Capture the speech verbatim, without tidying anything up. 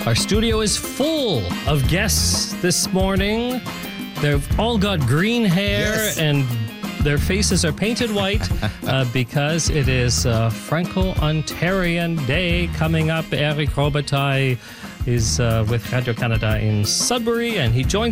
Our studio is full of guests this morning. They've all got green hair Yes. and their faces are painted white uh, because it is uh, Franco-Ontarian Day coming up. Eric Robitaille is uh, with Radio-Canada in Sudbury, and he joins